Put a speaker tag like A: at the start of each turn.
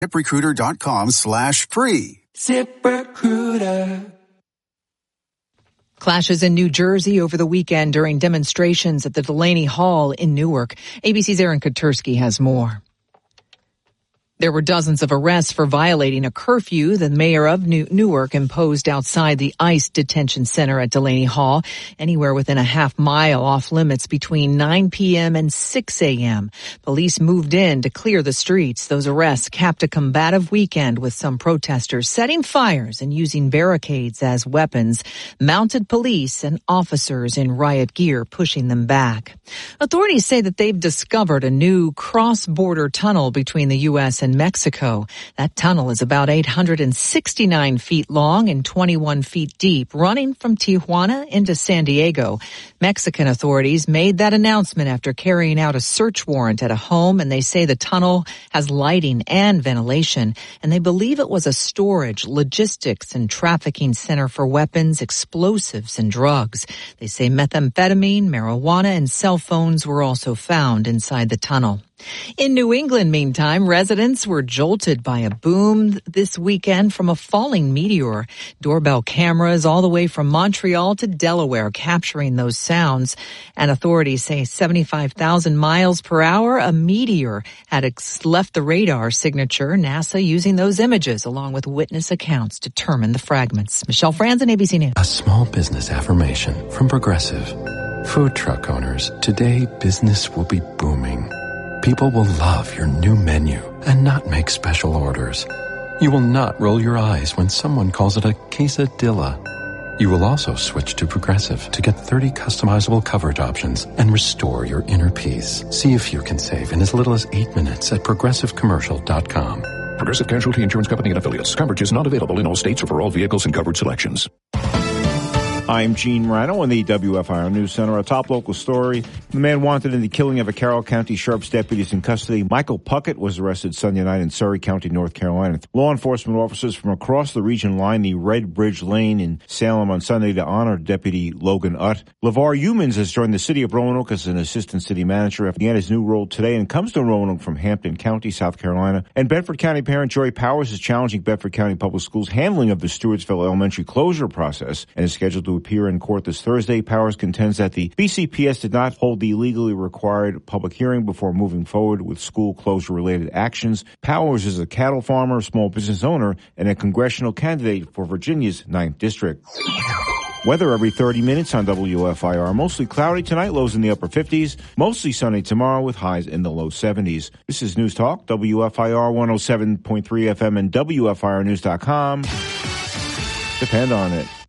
A: ZipRecruiter.com/free.
B: ZipRecruiter.
C: Clashes in New Jersey over the weekend during demonstrations at the Delaney Hall in Newark. ABC's Aaron Katersky has more. There were dozens of arrests for violating a curfew the mayor of Newark imposed outside the ICE detention center at Delaney Hall, anywhere within a half mile off limits between 9 p.m. and 6 a.m. Police moved in to clear the streets. Those arrests capped a combative weekend with some protesters setting fires and using barricades as weapons, mounted police and officers in riot gear pushing them back. Authorities say that they've discovered a new cross-border tunnel between the U.S. and Mexico. That tunnel is about 869 feet long and 21 feet deep, running from Tijuana into San Diego. Mexican authorities made that announcement after carrying out a search warrant at a home, and they say the tunnel has lighting and ventilation, and they believe it was a storage, logistics, and trafficking center for weapons, explosives, and drugs. They say methamphetamine, marijuana, and cell phones were also found inside the tunnel. In New England, meantime, residents were jolted by a boom this weekend from a falling meteor. Doorbell cameras all the way from Montreal to Delaware capturing those sounds. And authorities say 75,000 miles per hour, a meteor had left the radar signature. NASA using those images along with witness accounts to determine the fragments. Michelle Franzen, ABC News.
D: A small business affirmation from Progressive. Food truck owners, today business will be booming. People will love your new menu and not make special orders. You will not roll your eyes when someone calls it a quesadilla. You will also switch to Progressive to get 30 customizable coverage options and restore your inner peace. See if you can save in as little as 8 minutes at ProgressiveCommercial.com.
E: Progressive Casualty Insurance Company and Affiliates. Coverage is not available in all states or for all vehicles and coverage selections.
F: I'm Gene Rano in the WFIR News Center. A top local story. The man wanted in the killing of a Carroll County Sheriff's deputies in custody, Michael Puckett, was arrested Sunday night in Surry County, North Carolina. Law enforcement officers from across the region lined the Red Bridge Lane in Salem on Sunday to honor Deputy Logan Utt. LeVar Humans has joined the city of Roanoke as an assistant city manager after he had his new role today and comes to Roanoke from Hampton County, South Carolina. And Bedford County parent Joy Powers is challenging Bedford County Public Schools' handling of the Stewartsville Elementary closure process and is scheduled to appear in court this Thursday. Powers contends that the BCPS did not hold the legally required public hearing before moving forward with school closure-related actions. Powers is a cattle farmer, small business owner, and a congressional candidate for Virginia's 9th District. Weather every 30 minutes on WFIR. Mostly cloudy tonight, lows in the upper 50s. Mostly sunny tomorrow with highs in the low 70s. This is News Talk, WFIR 107.3 FM and WFIRnews.com. Depend on it.